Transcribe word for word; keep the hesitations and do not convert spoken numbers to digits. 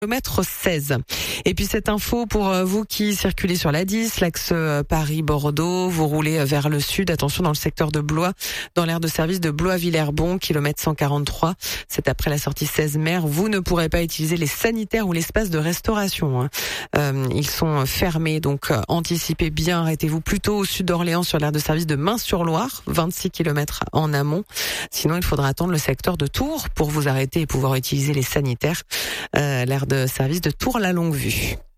kilomètre seize. Et puis cette info pour vous qui circulez sur l'A dix, l'axe Paris-Bordeaux, vous roulez vers le sud, attention dans le secteur de Blois, dans l'aire de service de Blois-Villers-Bon, kilomètre cent quarante-trois. C'est après la sortie seize mer. Vous ne pourrez pas utiliser les sanitaires ou l'espace de restauration. Hein. Euh, ils sont fermés, donc anticipez bien, arrêtez-vous plutôt au sud d'Orléans sur l'aire de service de Main-sur-Loire, vingt-six kilomètres en amont. Sinon, il faudra attendre le secteur de Tours pour vous arrêter et pouvoir utiliser les sanitaires. Euh, l'aire de service de Tours-la-Longue-Vue.